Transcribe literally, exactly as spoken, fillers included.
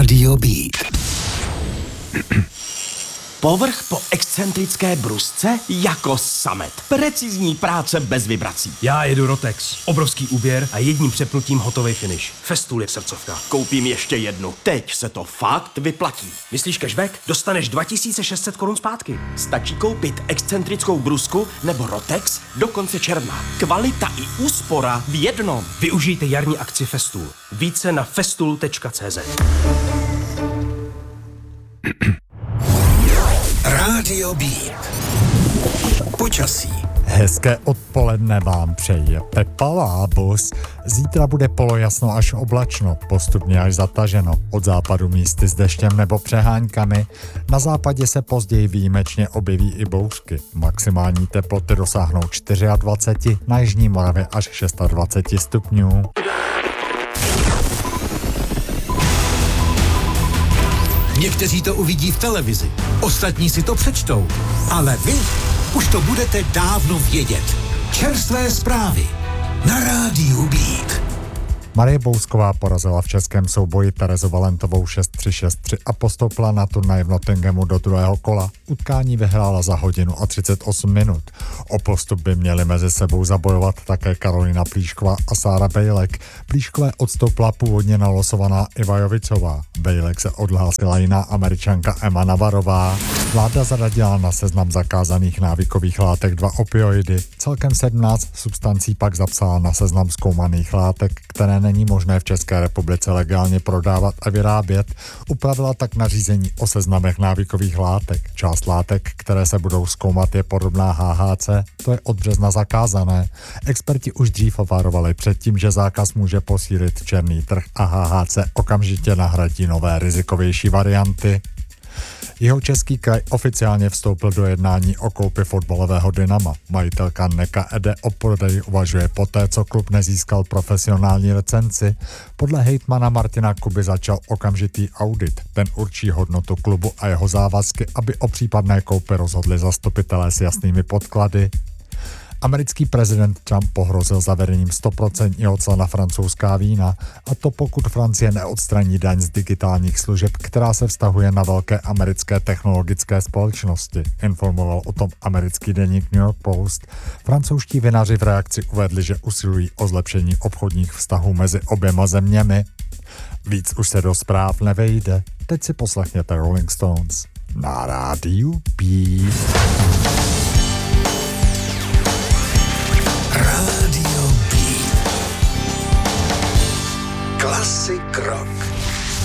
Rádio Beat. Povrch po excentrické brusce jako samet. Precizní práce bez vibrací. Já jedu Rotex. Obrovský úběr a jedním přepnutím hotový finish. Festool je srdcovka. Koupím ještě jednu. Teď se to fakt vyplatí. Myslíš cashback? Dostaneš dva tisíce šest set korun zpátky. Stačí koupit excentrickou brusku nebo Rotex do konce června. Kvalita i úspora v jednom. Využijte jarní akci Festool. Více na festool tečka cé zet. Rádio Beat. Počasí. Hezké odpoledne vám přeje Pepa Lábus. Zítra bude polojasno až oblačno, postupně až zataženo. Od západu místy s deštěm nebo přeháňkami. Na západě se později výjimečně objeví i bouřky. Maximální teploty dosáhnou dvacet čtyři, na jižní Moravě až dvacet šest stupňů. Někteří to uvidí v televizi, ostatní si to přečtou, ale vy už to budete dávno vědět. Čerstvé zprávy na Rádiu Beat. Marie Bousková porazila v českém souboji Terezu Valentovou šest tři šest tři a postoupila na turnaj v Nottinghamu do druhého kola. Utkání vyhrála za hodinu a třicet osm minut. O postup by měli mezi sebou zabojovat také Karolina Plíšková a Sára Bejlek. Plíškové odstoupila původně nalosovaná Iva Jovicová. Bejlek se odhlásila jiná Američanka Emma Navarová. Vláda zaradila na seznam zakázaných návykových látek dva opioidy. Celkem sedmnáct substancí pak zapsala na seznam zkoumaných látek, které není možné v České republice legálně prodávat a vyrábět. Upravila tak nařízení o seznamech návykových látek. Část látek, které se budou zkoumat, je podobná há há cé, to je od března zakázané. Experti už dřív varovali před tím, že zákaz může posílit černý trh a há há cé okamžitě nahradí nové rizikovější varianty. Jihočeský kraj oficiálně vstoupil do jednání o koupi fotbalového Dynama. Majitelka Neka Ede o prodeji uvažuje poté, co klub nezískal profesionální licenci. Podle hejtmana Martina Kuby začal okamžitý audit. Ten určí hodnotu klubu a jeho závazky, aby o případné koupy rozhodli zastupitelé s jasnými podklady. Americký prezident Trump pohrozil zavedením sto procent cla na francouzská vína, a to pokud Francie neodstraní daň z digitálních služeb, která se vztahuje na velké americké technologické společnosti. Informoval o tom americký deník New York Post. Francouzští vinaři v reakci uvedli, že usilují o zlepšení obchodních vztahů mezi oběma zeměmi. Víc už se do zpráv nevejde. Teď si poslechněte Rolling Stones na Rádiu Beat. Rádio Beat. Classic rock.